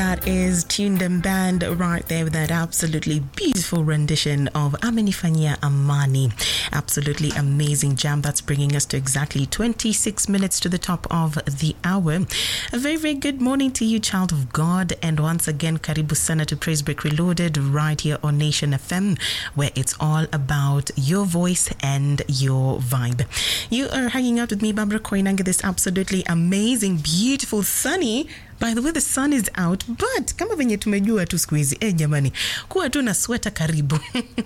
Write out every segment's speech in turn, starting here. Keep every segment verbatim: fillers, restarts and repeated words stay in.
That is Tuned and Band right there with that absolutely beautiful rendition of Amenifanyia Amani. Absolutely amazing jam that's bringing us to exactly twenty-six minutes to the top of the hour. A very, very good morning to you, child of God. And once again, Karibu Sana to Praise Break Reloaded right here on Nation F M, where it's all about your voice and your vibe. You are hanging out with me, Barbara Koinange, this absolutely amazing, beautiful, sunny. By the way, the sun is out, but kama venye tumejua tu siku hizi, eh jamani, kuwa tu na sweater karibu.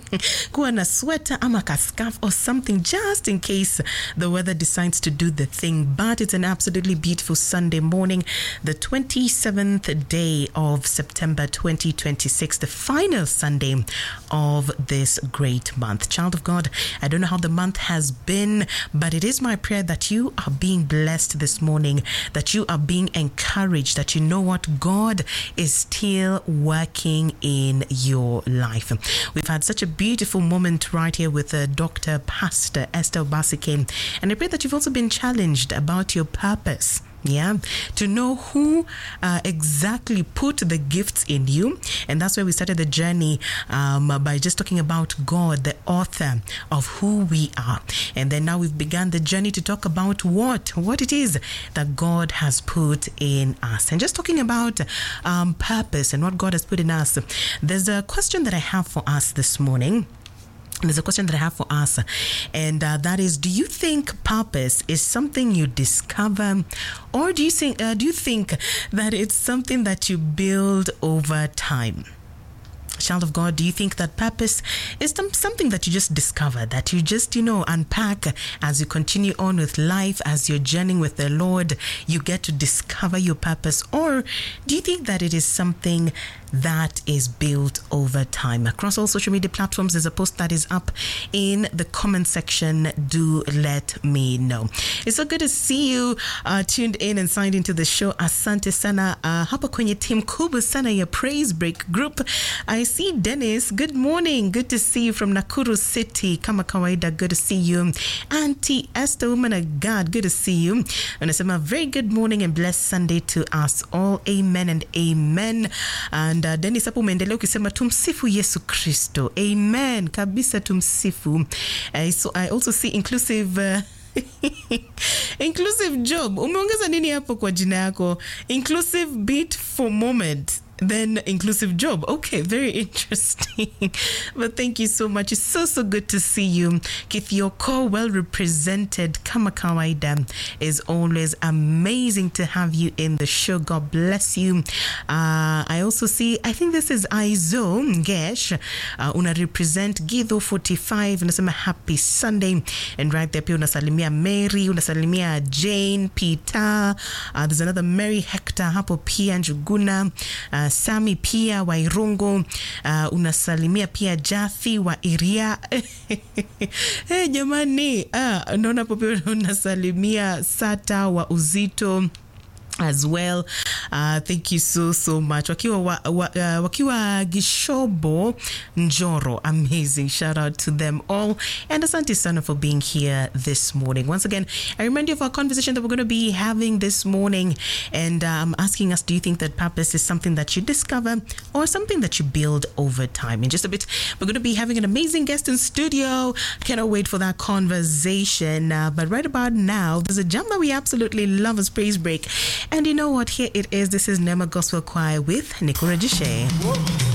Kuwa na sweater ama ka scarf or something just in case the weather decides to do the thing. But it's an absolutely beautiful Sunday morning, the twenty-seventh day of September twenty twenty-six, the final Sunday of this great month. Child of God, I don't know how the month has been, but it is my prayer that you are being blessed this morning, that you are being encouraged, that you know what, God is still working in your life. We've had such a beautiful moment right here with uh, Doctor Pastor Esther Basike, and I pray that you've also been challenged about your purpose. Yeah, to know who uh, exactly put the gifts in you. And that's where we started the journey um, by just talking about God, the author of who we are. And then now we've begun the journey to talk about what, what it is that God has put in us. And just talking about um, purpose and what God has put in us. There's a question that I have for us this morning. There's a question that I have for us, and uh, that is, do you think purpose is something you discover, or do you think, uh, do you think that it's something that you build over time? Child of God, do you think that purpose is something that you just discover, that you just, you know, unpack as you continue on with life, as you're journeying with the Lord, you get to discover your purpose? Or do you think that it is something that is built over time? Across all social media platforms, there's a post that is up in the comment section. Do let me know. It's so good to see you uh, tuned in and signed into the show. Asante sana uh, hapa kwenye team kubwa sana ya Praise Break group. I see Dennis. Good morning. Good to see you from Nakuru City. Kama kawaida, good to see you. Auntie Esther, woman of God, good to see you. And I say a very good morning and blessed Sunday to us all. Amen and amen. And uh, Dennis hapo umeendelea ukisema tumsifu Yesu Kristo. Amen. Kabisa tumsifu. Uh, so I also see inclusive uh, inclusive job. Umeongeza nini hapo kwa jina yako? Inclusive beat for moment. Then inclusive job. Okay, very interesting. But thank you so much. It's so, so good to see you. Kithioko, well represented. Kama kawaida, is always amazing to have you in the show. God bless you. Uh, I also see, I think this is Aizo Ngesh. Uh, una represent Githo forty-five. Unasema happy Sunday. And right there, pia unasalimia Mary. Unasalimia Jane, Peter. Uh, there's another Mary Hector. Hapo pia Njuguna. Uh, Sami pia wa Irungu, uh, unasalimia pia Jathi wa Iria. Hey jamani, ah, naona popi unasalimia Sata wa Uzito as well. Uh, thank you so, so much. Wakiwa, wa, wa, uh, wakiwa Gishobo Njoro. Amazing. Shout out to them all. And asante sana for being here this morning. Once again, I remind you of our conversation that we're going to be having this morning. And um, asking us, do you think that purpose is something that you discover or something that you build over time? In just a bit, we're going to be having an amazing guest in studio. Cannot wait for that conversation. Uh, but right about now, there's a jam that we absolutely love as Praise Break. And you know what? Here it is. This is Nema Gospel Choir with Nico Rajishe.